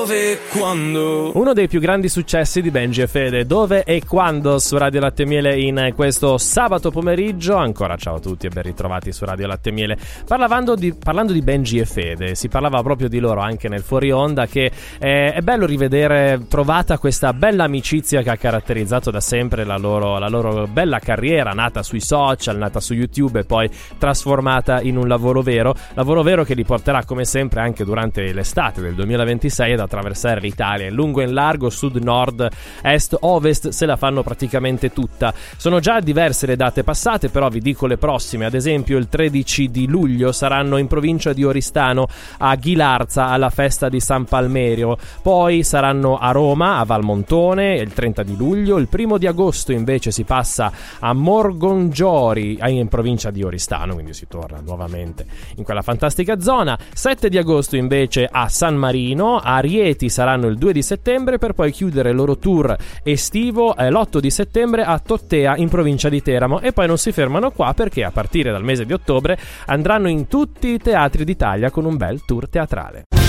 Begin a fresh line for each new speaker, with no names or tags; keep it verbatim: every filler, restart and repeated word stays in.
Dove e quando?
Uno dei più grandi successi di Benji e Fede, Dove e quando, su Radio Latte e Miele in questo sabato pomeriggio. Ancora ciao a tutti e ben ritrovati su Radio Latte e Miele. Parlando di, parlando di Benji e Fede, si parlava proprio di loro anche nel fuori onda, che eh, è bello rivedere trovata questa bella amicizia che ha caratterizzato da sempre la loro, la loro bella carriera, nata sui social, nata su YouTube e poi trasformata in un lavoro vero, lavoro vero che li porterà come sempre anche durante l'estate del duemilaventisei ad attraversare l'Italia in lungo e in largo, sud, nord, est, ovest, se la fanno praticamente tutta. Sono già diverse le date passate, però vi dico le prossime. Ad esempio il tredici di luglio saranno in provincia di Oristano a Ghilarza alla festa di San Palmerio, poi saranno a Roma a Valmontone il trenta di luglio, il primo di agosto invece si passa a Morgongiori in provincia di Oristano, quindi si torna nuovamente in quella fantastica zona. Sette di agosto invece a San Marino, a Rieti saranno il due di settembre per poi chiudere il loro tour estivo eh, l'otto di settembre a Tottea in provincia di Teramo, e poi non si fermano qua perché a partire dal mese di ottobre andranno in tutti i teatri d'Italia con un bel tour teatrale.